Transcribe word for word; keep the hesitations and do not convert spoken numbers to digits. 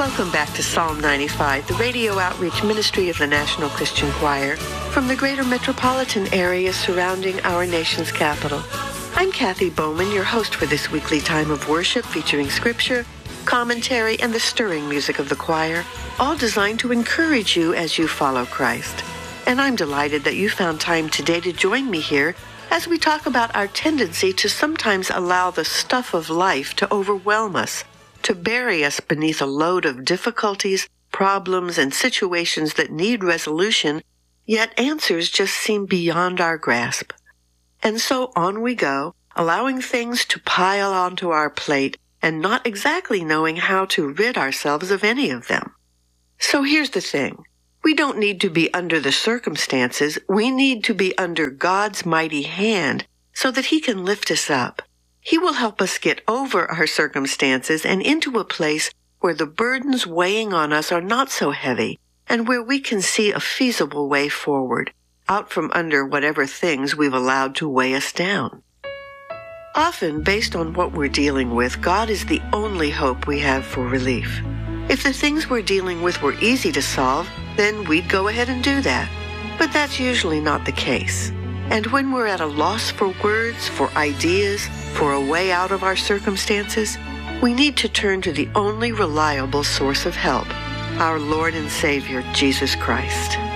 Welcome back to Psalm ninety-five, the radio outreach ministry of the National Christian Choir from the greater metropolitan area surrounding our nation's capital. I'm Kathy Bowman, your host for this weekly time of worship featuring scripture, commentary, and the stirring music of the choir, all designed to encourage you as you follow Christ. And I'm delighted that you found time today to join me here as we talk about our tendency to sometimes allow the stuff of life to overwhelm us, to bury us beneath a load of difficulties, problems, and situations that need resolution, yet answers just seem beyond our grasp. And so on we go, allowing things to pile onto our plate and not exactly knowing how to rid ourselves of any of them. So here's the thing. We don't need to be under the circumstances. We need to be under God's mighty hand so that He can lift us up. He will help us get over our circumstances and into a place where the burdens weighing on us are not so heavy and where we can see a feasible way forward, out from under whatever things we've allowed to weigh us down. Often, based on what we're dealing with, God is the only hope we have for relief. If the things we're dealing with were easy to solve, then we'd go ahead and do that. But that's usually not the case. And when we're at a loss for words, for ideas, for a way out of our circumstances, we need to turn to the only reliable source of help, our Lord and Savior, Jesus Christ.